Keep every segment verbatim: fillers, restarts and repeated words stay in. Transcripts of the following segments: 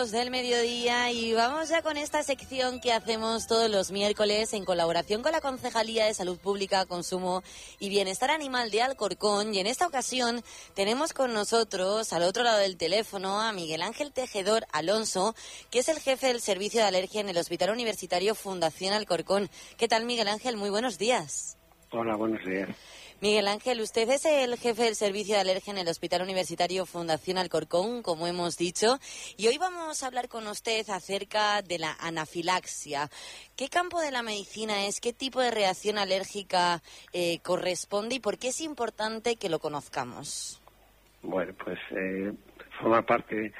dos del mediodía y vamos ya con esta sección que hacemos todos los miércoles en colaboración con la Concejalía de Salud Pública, Consumo y Bienestar Animal de Alcorcón. Y en esta ocasión tenemos con nosotros, al otro lado del teléfono, a Miguel Ángel Tejedor Alonso, que es el jefe del Servicio de Alergia en el Hospital Universitario Fundación Alcorcón. ¿Qué tal, Miguel Ángel? Muy buenos días. Hola, buenos días. Miguel Ángel, usted es el jefe del Servicio de Alergia en el Hospital Universitario Fundación Alcorcón, como hemos dicho, y hoy vamos a hablar con usted acerca de la anafilaxia. ¿Qué campo de la medicina es? ¿Qué tipo de reacción alérgica eh, corresponde y por qué es importante que lo conozcamos? Bueno, pues eh, forma parte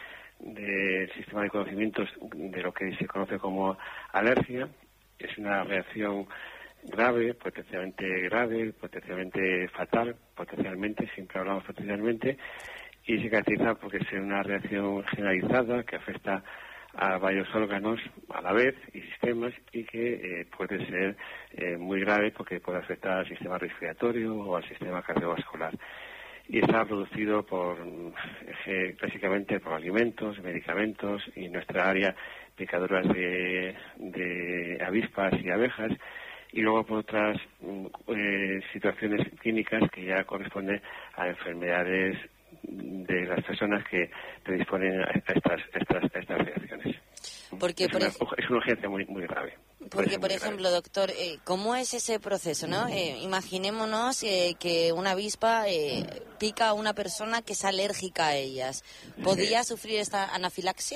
del sistema de conocimientos de lo que se conoce como alergia. Es una reacción grave, potencialmente grave, potencialmente fatal, potencialmente, siempre hablamos potencialmente, y se caracteriza porque es una reacción generalizada que afecta a varios órganos a la vez y sistemas y que eh, puede ser eh, muy grave porque puede afectar al sistema respiratorio o al sistema cardiovascular. Y está producido por, eh, básicamente por alimentos, medicamentos y nuestra área picaduras de, de avispas y abejas, y luego por otras eh, situaciones clínicas que ya corresponden a enfermedades de las personas que predisponen a estas estas, estas reacciones. Porque, es, por una, ej... es una urgencia muy muy grave. Porque, por ejemplo, grave. doctor, eh, ¿cómo es ese proceso, no? Eh, imaginémonos eh, que una avispa eh, pica a una persona que es alérgica a ellas. ¿Podría sí. sufrir esta anafilaxia?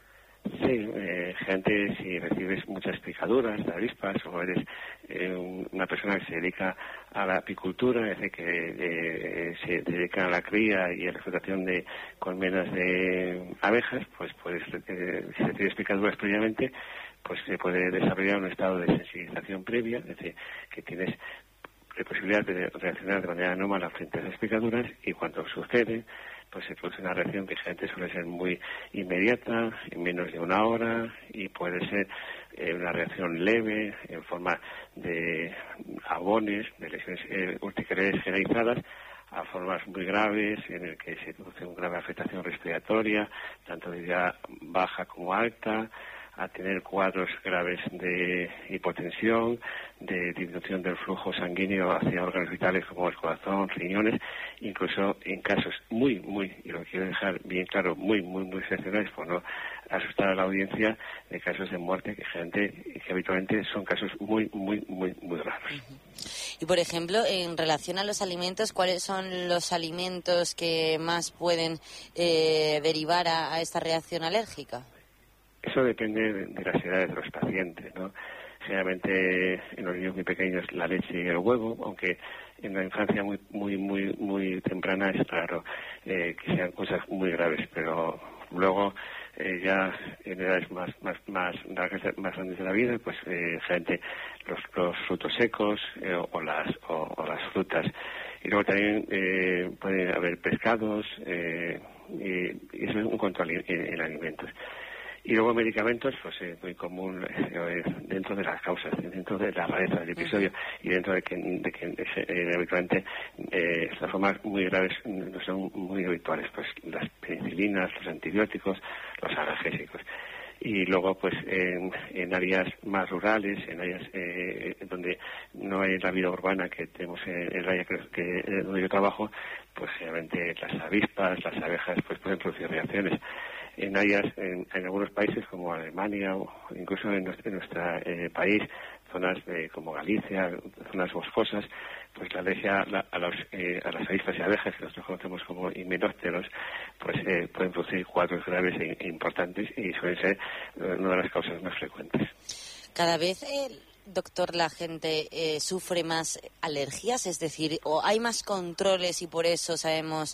Sí, eh, gente, si recibes muchas picaduras de avispas o eres eh, una persona que se dedica a la apicultura, es decir, que eh, se dedica a la cría y a la explotación de colmenas de abejas, pues puedes, eh, si recibes picaduras previamente, pues se puede desarrollar un estado de sensibilización previa, es decir, que tienes la posibilidad de reaccionar de manera anómala frente a esas picaduras, y cuando sucede, pues se produce una reacción que generalmente suele ser muy inmediata, en menos de una hora, y puede ser eh, una reacción leve, en forma de abones, de lesiones eh, urticariales generalizadas, a formas muy graves, en el que se produce una grave afectación respiratoria, tanto de edad baja como alta, a tener cuadros graves de hipotensión, de disminución del flujo sanguíneo hacia órganos vitales como el corazón, riñones, incluso en casos muy, muy, y lo quiero dejar bien claro, muy, muy, muy excepcionales, por no asustar a la audiencia, de casos de muerte que gente, que habitualmente son casos muy, muy, muy, muy raros. Y, por ejemplo, en relación a los alimentos, ¿cuáles son los alimentos que más pueden eh, derivar a, a esta reacción alérgica? Eso depende de, de las edades de los pacientes, ¿no? Generalmente en los niños muy pequeños la leche y el huevo, aunque en la infancia muy muy muy muy temprana es raro eh, que sean cosas muy graves, pero luego eh, ya en edades más más más largas, más grandes de la vida, pues eh, generalmente los, los frutos secos eh, o las o, o las frutas, y luego también eh, pueden haber pescados eh, y, y eso es un control en, en alimentos. Y luego medicamentos, pues es eh, muy común eh, dentro de las causas, dentro de la rareza del episodio y dentro de que, de que eh, habitualmente eh, estas formas muy graves no son muy habituales, pues las penicilinas, los antibióticos, los analgésicos. Y luego, pues, en, en áreas más rurales, en áreas eh, donde no hay la vida urbana que tenemos en, en el área que, que, donde yo trabajo, pues, realmente las avispas, las abejas, pues pueden producir reacciones. En áreas, en, en algunos países como Alemania o incluso en nuestro, en nuestro eh, país, zonas eh, como Galicia, zonas boscosas, pues la alergia a, a, los, eh, a las avispas y abejas, que nosotros conocemos como himenópteros, pues eh, pueden producir cuadros graves e, e importantes y suelen ser eh, una de las causas más frecuentes. Cada vez, eh, doctor, la gente eh, sufre más alergias, es decir, o hay más controles y por eso sabemos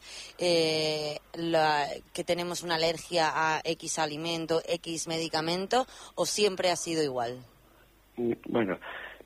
eh, la, que tenemos una alergia a X alimento, X medicamento, o siempre ha sido igual. Bueno,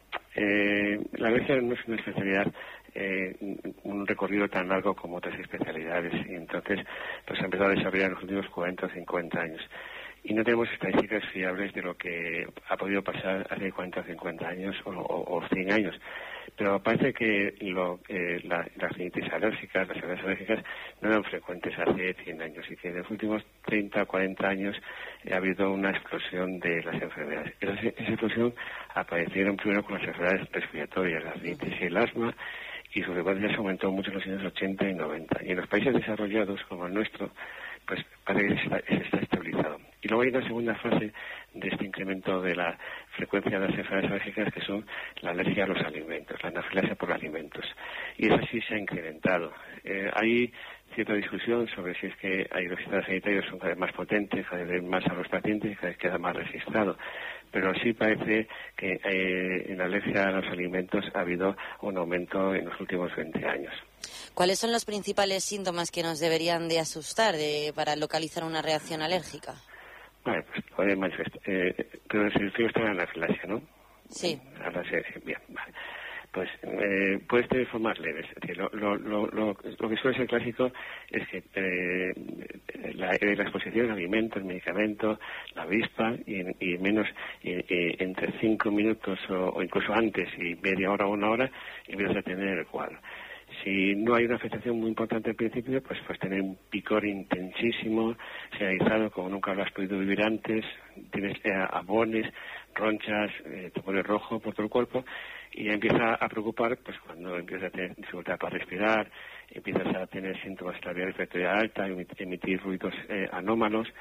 eh, la alergia no es una especialidad, eh, un recorrido tan largo como otras especialidades, y entonces pues ha empezado a desarrollar en los últimos cuarenta o cincuenta años. y no tenemos estadísticas fiables de lo que ha podido pasar hace cuarenta o cincuenta años o, o, o cien años. Pero parece que lo, eh, la, las rinitis alérgicas, las enfermedades alérgicas, no eran frecuentes hace cien años y que en los últimos treinta o cuarenta años eh, ha habido una explosión de las enfermedades. Esa, esa explosión aparecieron primero con las enfermedades respiratorias, la rinitis y el asma, y su frecuencia se aumentó mucho en los años ochenta y noventa. Y en los países desarrollados, como el nuestro, pues parece que se está, se está estabilizado. Y luego hay una segunda fase de este incremento de la frecuencia de las enfermedades alérgicas, que son la alergia a los alimentos, la anafilaxia por alimentos. Y esa sí se ha incrementado. Eh, hay cierta discusión sobre si es que hay los sistemas sanitarios son cada vez más potentes, cada vez más a los pacientes, cada vez queda más registrado. Pero sí parece que eh, en la alergia a los alimentos ha habido un aumento en los últimos veinte años. ¿Cuáles son los principales síntomas que nos deberían de asustar de, para localizar una reacción alérgica? Vale, pues puede manifestar. Eh, pero el frío está en la anafilaxia, ¿no? Sí. Ahora sí, bien, vale. Pues eh, puedes tener formas leves. Es decir, lo, lo, lo, lo, lo que suele ser clásico es que eh, la, la exposición al alimento, el medicamento, la avispa, y, y menos y, y entre cinco minutos o, o incluso antes y media hora o una hora, empiezas a tener el cuadro. Si no hay una afectación muy importante al principio, pues pues tener un picor intensísimo, generalizado, como nunca lo has podido vivir antes, tienes eh, abones, ronchas, eh, te pones rojo por todo el cuerpo, y ya empieza a preocupar pues cuando empiezas a tener dificultad para respirar, empiezas a tener síntomas de respiratoria alta, emitir ruidos eh, anómalos,